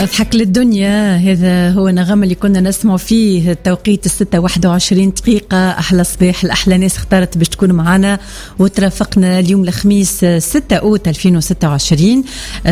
اضحك للدنيا. هذا هو النغم اللي كنا نسمع فيه توقيت 6:21 دقيقة. أحلى صباح الأحلى ناس اختارت باش تكون معنا وترافقنا اليوم الخميس 6 أوت 2026.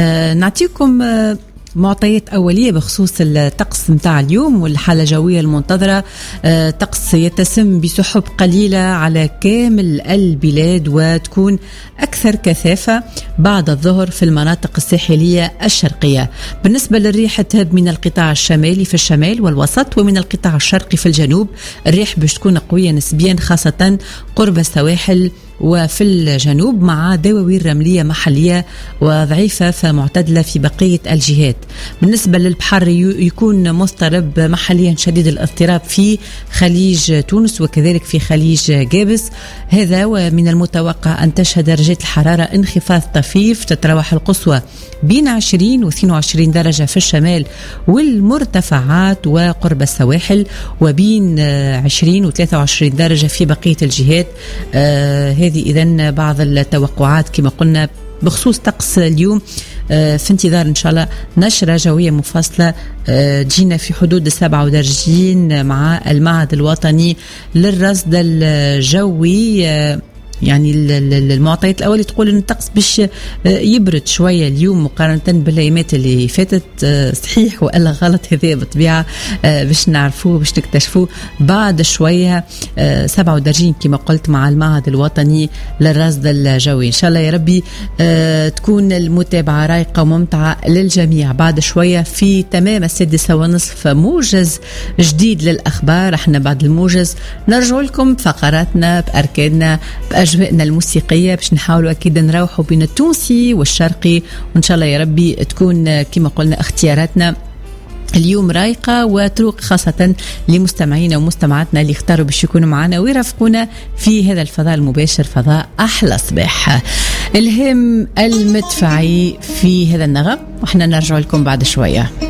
نعطيكم معطيات أولية بخصوص الطقس متاع اليوم والحالة الجوية المنتظرة. طقس يتسم بسحب قليلة على كامل البلاد وتكون أكثر كثافة بعد الظهر في المناطق الساحلية الشرقية. بالنسبة للريح تهب من القطاع الشمالي في الشمال والوسط ومن القطاع الشرقي في الجنوب. الريح باش تكون قوية نسبيا خاصة قرب السواحل وفي الجنوب مع دواوين رملية محلية وضعيفة فمعتدلة في بقية الجهات. بالنسبة للبحر يكون مضطرب محليا شديد الاضطراب في خليج تونس وكذلك في خليج جابس. هذا ومن المتوقع أن تشهد درجة الحرارة انخفاض طفيف تتراوح القصوى بين 20 و 22 درجة في الشمال والمرتفعات وقرب السواحل وبين 20 و 23 درجة في بقية الجهات. هذه إذن بعض التوقعات كما قلنا بخصوص طقس اليوم. في انتظار إن شاء الله نشرة جوية مفصلة جينا في حدود 37 مع المعهد الوطني للرصد الجوي. يعني المعطيات الأولى تقول أن الطقس باش يبرد شوية اليوم مقارنة بالأيامات اللي فاتت. صحيح ولا غلط؟ هذا بالطبيعة باش نعرفوه باش نكتشفوه بعد شوية. 37 كما قلت مع المعهد الوطني للرصد الجوي. إن شاء الله يا ربي تكون المتابعة رايقة وممتعة للجميع. بعد شوية في تمام 6:30 موجز جديد للأخبار. احنا بعد الموجز نرجع لكم بفقراتنا بأركادنا أجواءنا الموسيقية باش نحاولوا أكيد نروحوا بين التونسي والشرقي وإن شاء الله يا ربي تكون كما قلنا اختياراتنا اليوم رايقة وتروق خاصة لمستمعينا ومستمعاتنا اللي اختاروا باش يكونوا معنا ويرافقونا في هذا الفضاء المباشر فضاء أحلى صباح. الهام المدفعي في هذا النغم وإحنا نرجع لكم بعد شوية.